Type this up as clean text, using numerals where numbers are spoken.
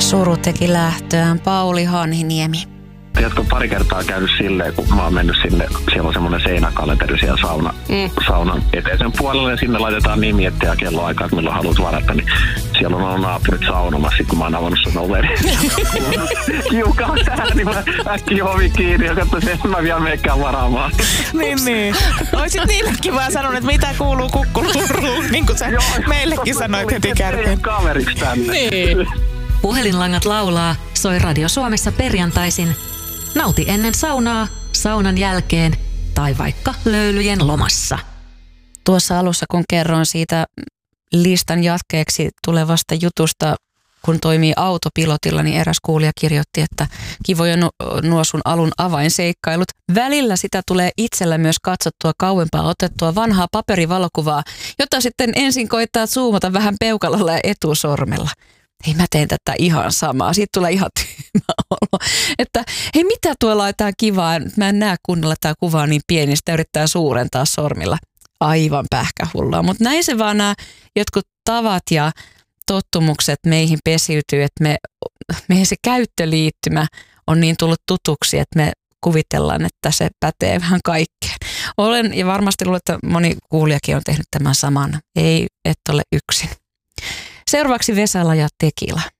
Suru teki lähtöään. Pauli Hanhiniemi. Jatko pari kertaa käynyt silleen, kun mä oon mennyt sinne, siellä on semmoinen seinäkalenteri siellä saunan eteisen puolella ja sinne laitetaan nimi, ja kelloaikaa, että milloin haluat varata, niin siellä on ollut naapurit saunomassa, kun mä oon avannut sen overi. Kiukaa tähän, niin mä äkkiä ovi kiinni ja katsoin, että mä vielä meikään varaamaan. Niin. Oisit niillekin vaan sanonut, että mitä kuuluu Kukkuluruun, niin kuin sä meillekin sanoit heti kärkeen. Kaveriksi tänne. Niin. Puhelinlangat laulaa, soi Radio Suomessa perjantaisin. Nauti ennen saunaa, saunan jälkeen tai vaikka löylyjen lomassa. Tuossa alussa, kun kerroin siitä listan jatkeeksi tulevasta jutusta, kun toimii autopilotilla, niin eräs kuulija kirjoitti, että kivoja nuo sun alun avainseikkailut. Välillä sitä tulee itsellä myös katsottua kauempaa otettua vanhaa paperivalokuvaa, jota sitten ensin koittaa zoomata vähän peukalolla ja etusormella. Hei, mä teen tätä ihan samaa. Siitä tulee ihan tyhmä olo. Että hei, mitä tuolla on jotain kivaa? Mä en näe kunnolla tää kuvaa niin pieni, sitä yrittää suurentaa sormilla. Aivan pähkähullua. Mutta näin se vaan nämä jotkut tavat ja tottumukset meihin pesiytyy, että meihin se käyttöliittymä on niin tullut tutuksi, että me kuvitellaan, että se pätee vähän kaikkeen. Olen ja varmasti luulen, että moni kuulijakin on tehnyt tämän saman. Ei, et ole yksin. Seuraavaksi Vesala ja Tekila.